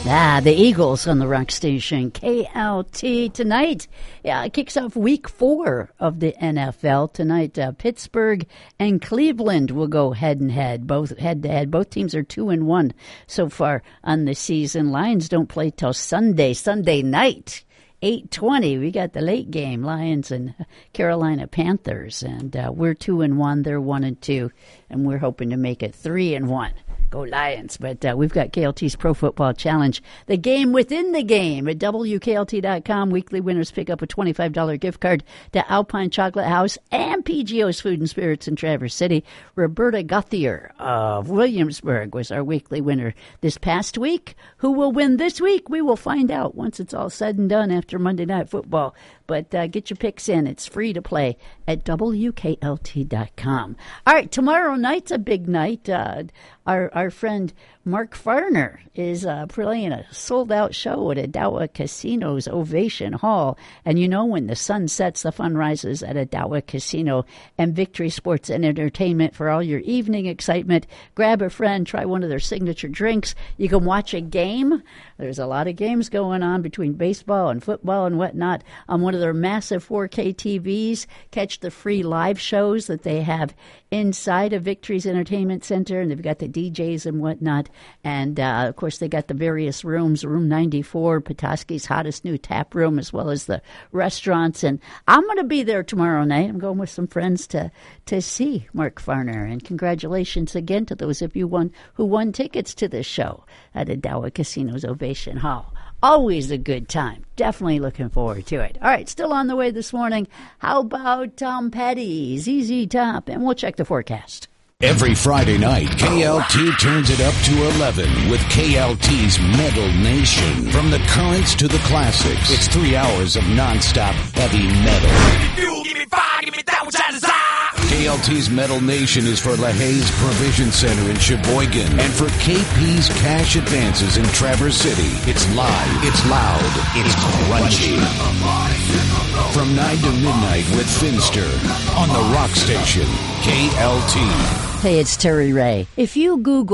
The Eagles on the rock station, KLT. Tonight, it kicks off week 4 of the NFL. Tonight, Pittsburgh and Cleveland will go head-to-head. Both teams are 2-1 so far on the season. Lions don't play till Sunday night. 8:20, we got the late game, Lions and Carolina Panthers. And we're 2-1, they're 1-2, and we're hoping to make it 3-1. Go Lions. But we've got KLT's Pro Football Challenge, the game within the game at WKLT.com. Weekly winners pick up a $25 gift card to Alpine Chocolate House and PGO's Food and Spirits in Traverse City. Roberta Guthier of Williamsburg was our weekly winner this past week. Who will win this week? We will find out once it's all said and done after Monday Night Football. But get your picks in. It's free to play at WKLT.com. All right, tomorrow night's a big night. Our friend Mark Farner is playing a sold-out show at Adowa Casino's Ovation Hall. And you know, when the sun sets, the fun rises at Adowa Casino and Victory Sports and Entertainment for all your evening excitement. Grab a friend, try one of their signature drinks. You can watch a game. There's a lot of games going on between baseball and football and whatnot on one of their massive 4K TVs. Catch the free live shows that they have inside of Victory's Entertainment Center, and they've got the DJs and whatnot. And, of course, they got the various rooms, Room 94, Petoskey's hottest new tap room, as well as the restaurants. And I'm going to be there tomorrow night. I'm going with some friends to see Mark Farner. And congratulations again to those of you who won tickets to this show at Adowa Casino's Ovation Hall. Always a good time. Definitely looking forward to it. All right, still on the way this morning. How about Tom Petty, ZZ Top? And we'll check the forecast. Every Friday night, KLT turns it up to 11 with KLT's Metal Nation. From the currents to the classics, it's 3 hours of nonstop heavy metal. Give me fire, give me that which I desire. KLT's Metal Nation is for LaHaye's Provision Center in Sheboygan and for KP's Cash Advances in Traverse City. It's live, it's loud, it's crunchy. From 9 to midnight with Finster on the rock station, KLT. Hey, it's Terry Ray. If you Google